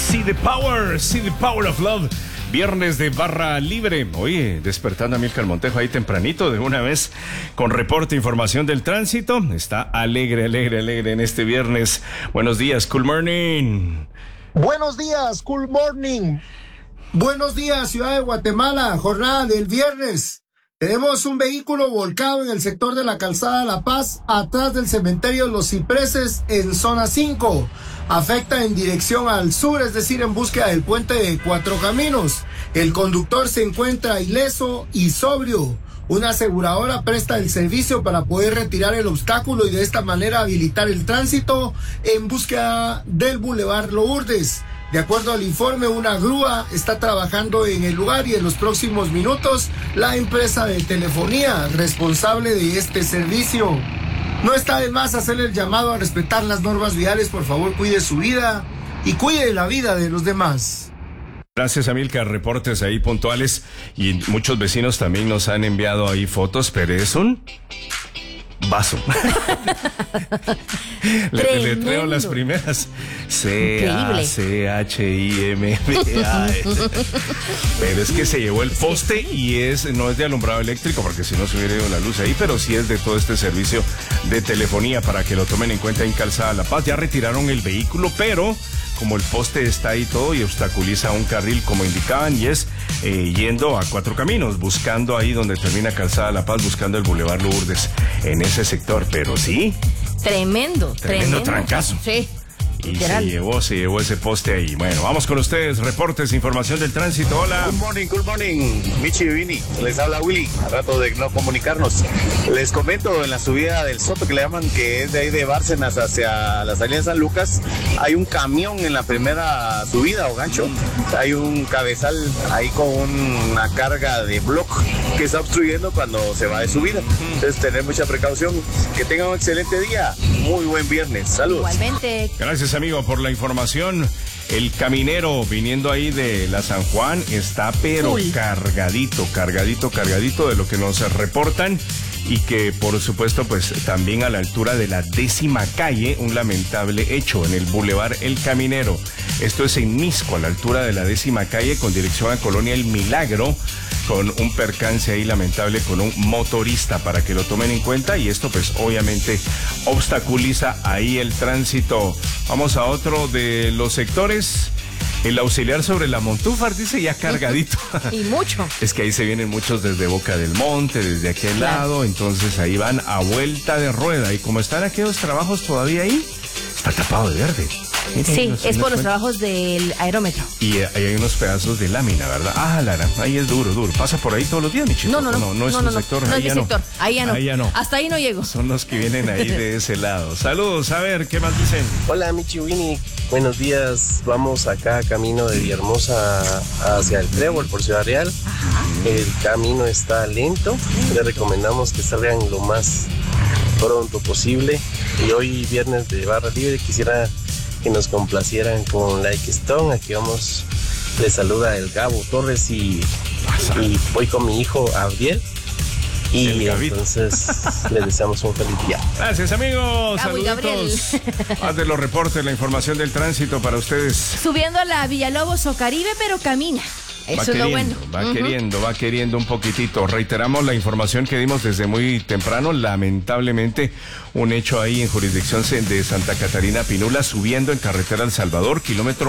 See the power of love. Viernes de barra libre. Oye, despertando a Amílcar Montejo ahí tempranito de una vez con reporte, información del tránsito. Está alegre en este viernes. Buenos días, cool morning. Buenos días, cool morning. Buenos días, Ciudad de Guatemala, jornada del viernes. Tenemos un vehículo volcado en el sector de la calzada La Paz, atrás del cementerio Los Cipreses, en zona 5. Afecta en dirección al sur, es decir, en búsqueda del puente de Cuatro Caminos. El conductor se encuentra ileso y sobrio. Una aseguradora presta el servicio para poder retirar el obstáculo y de esta manera habilitar el tránsito en búsqueda del Boulevard Lourdes. De acuerdo al informe, una grúa está trabajando en el lugar y en los próximos minutos la empresa de telefonía responsable de este servicio. No está de más hacer el llamado a respetar las normas viales. Por favor, cuide su vida y cuide la vida de los demás. Gracias, Amílcar. Reportes ahí puntuales y muchos vecinos también nos han enviado ahí fotos, pero es un vaso. Le traigo las primeras. C-A-C-H-I-M-B-A. Pero es que se llevó el poste y no es de alumbrado eléctrico, porque si no se hubiera ido la luz ahí, pero sí es de todo este servicio de telefonía para que lo tomen en cuenta en Calzada La Paz. Ya retiraron el vehículo, pero como el poste está ahí todo y obstaculiza un carril como indicaban, y es yendo a Cuatro Caminos, buscando ahí donde termina Calzada La Paz, buscando el Boulevard Lourdes en ese sector, pero sí. Tremendo trancazo. Sí. Y se llevó ese poste ahí. Bueno, vamos con ustedes, reportes, información del tránsito. Hola. Good morning, Michi y Vini. Les habla Willy, a rato de no comunicarnos. Les comento, en la subida del Soto, que le llaman, que es de ahí de Bárcenas hacia la salida de San Lucas, hay un camión en la primera subida o gancho. Hay un cabezal ahí con una carga de block que está obstruyendo cuando se va de subida. Entonces, tener mucha precaución. Que tengan un excelente día. Muy buen viernes. Saludos. Igualmente. Gracias, amigo, por la información. El caminero viniendo ahí de la San Juan está pero cargadito de lo que nos reportan, y que por supuesto pues también a la altura de la 10ª calle un lamentable hecho en el Boulevard El Caminero. Esto es en Misco, a la altura de la 10ª calle con dirección a Colonia El Milagro, con un percance ahí lamentable con un motorista, para que lo tomen en cuenta, y esto pues obviamente obstaculiza ahí el tránsito. Vamos a otro de los sectores. El auxiliar sobre la Montúfar dice ya cargadito. Y mucho. Es que ahí se vienen muchos desde Boca del Monte, desde aquel lado, entonces ahí van a vuelta de rueda, y como están aquellos trabajos todavía ahí, está tapado de verde. Sí, es por los trabajos del aerómetro. Y ahí hay unos pedazos de lámina, ¿verdad? Ah, Lara, ahí es duro. ¿Pasa por ahí todos los días, Michito? No es tu sector. No es mi sector. Ahí ya no. Hasta ahí no llego. Son los que vienen ahí de ese lado. Saludos, a ver, ¿qué más dicen? Hola, Michi Winnie. Buenos días. Vamos acá camino de Villahermosa hacia el Trébol por Ciudad Real. Ajá. El camino está lento. Les recomendamos que salgan lo más pronto posible. Y hoy, viernes de barra libre, quisiera que nos complacieran con Like Stone. Aquí vamos, les saluda el Gabo Torres y voy con mi hijo Gabriel. Y entonces les deseamos un feliz día. Gracias, amigos. Saluditos. Haz de los reportes, la información del tránsito para ustedes. Subiendo a la Villalobos o Caribe, pero camina. Eso es lo bueno. Va queriendo un poquitito. Reiteramos la información que dimos desde muy temprano. Lamentablemente, un hecho ahí en jurisdicción de Santa Catarina Pinula, subiendo en carretera El Salvador, kilómetro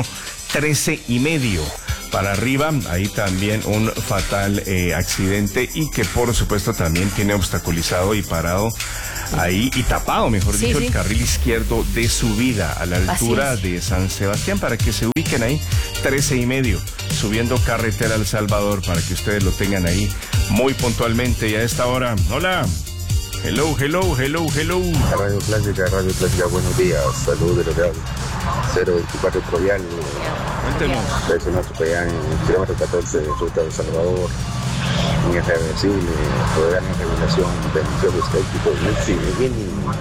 13,5. Para arriba, ahí también un fatal accidente, y que por supuesto también tiene obstaculizado y parado ahí, y tapado, mejor dicho, el carril izquierdo de subida a la altura de San Sebastián, para que se ubiquen ahí, 13,5, subiendo carretera El Salvador, para que ustedes lo tengan ahí muy puntualmente. Y a esta hora, hola. Hello. Radio Clásica, buenos días. Saludos de la 024 Provial. Cuéntenos. Personas que en el kilómetro 14 de Ruta de Salvador, irreversible, programa de regulación de emisiones estéticos.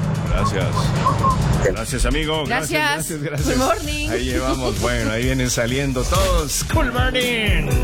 Gracias, amigo. Gracias. Good morning. Ahí llevamos, bueno, ahí vienen saliendo todos. Good morning.